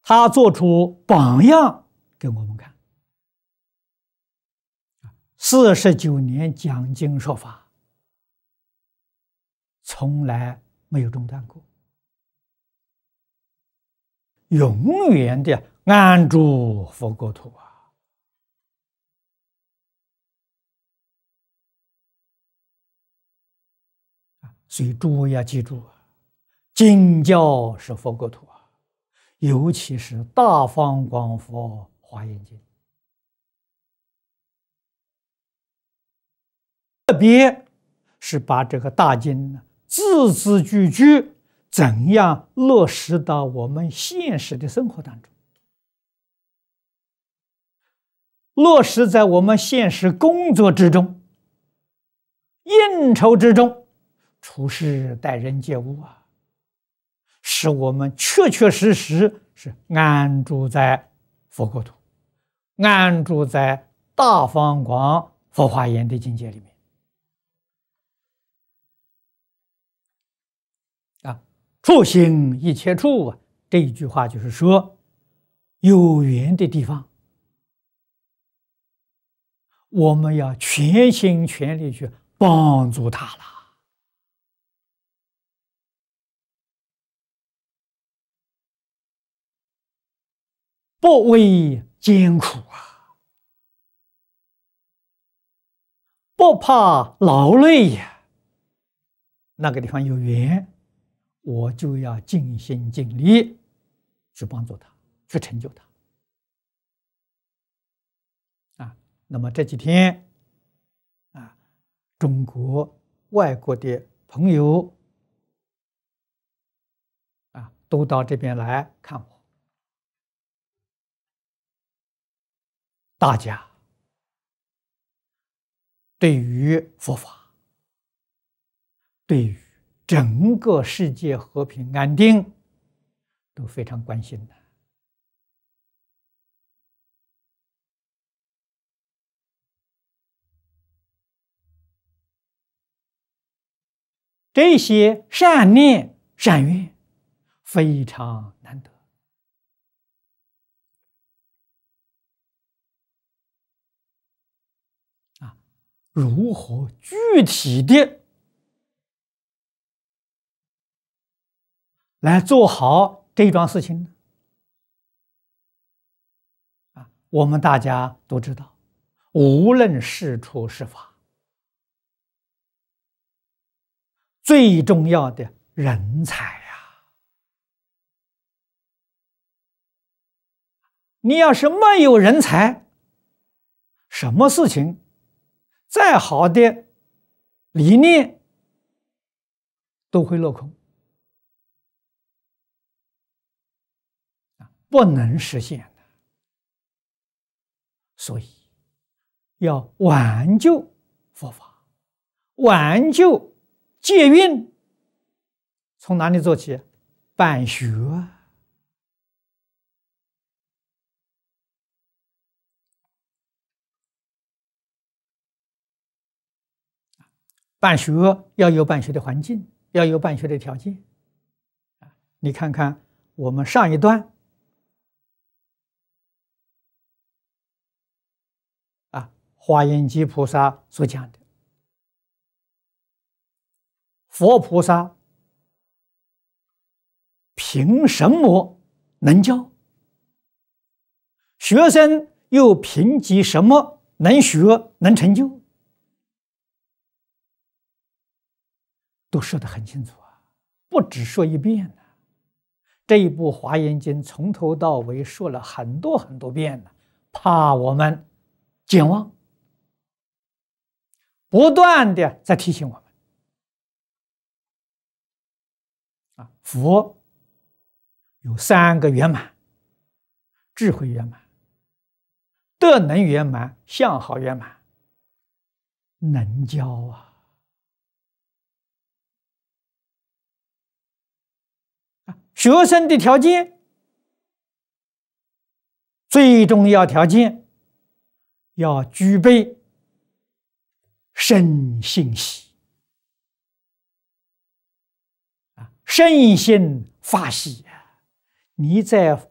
他做出榜样给我们看。49年讲经说法，从来没有中断过，永远的安住佛国土啊！所以诸位要记住啊，经教是佛国土啊，尤其是大方广佛华严经，特别是把这个大经呢字字句句怎样落实到我们现实的生活当中，落实在我们现实工作之中、应酬之中、处事待人接物啊，使我们确确实实是安住在佛国土，安住在大方广佛华严的境界里面啊。处行一切处啊，这一句话就是说，有缘的地方，我们要全心全力去帮助他了。不畏艰苦啊，不怕劳累呀。那个地方有缘，我就要尽心尽力去帮助他，去成就他啊。那么这几天啊，中国、外国的朋友啊，都到这边来看我。大家对于佛法，对于整个世界和平安定都非常关心的。这些善念、善愿非常难得啊！如何具体的来做好这桩事情呢？啊，我们大家都知道，无论是处是法，最重要的人才呀！你要是没有人才，什么事情再好的理念都会落空，不能实现的。所以要挽救佛法，挽救戒运，从哪里做起？办学。办学要有办学的环境，要有办学的条件。你看看我们上一段华严经菩萨所讲的，佛菩萨凭什么能教？学生又凭借什么能学能成就？都说得很清楚啊，不只说一遍呢。这一部《华严经》从头到尾说了很多很多遍了，怕我们健忘，不断的在提醒我们啊。佛有3个圆满：智慧圆满、德能圆满、相好圆满。能教啊！学生的条件，最重要条件要具备生信喜生心发喜。你在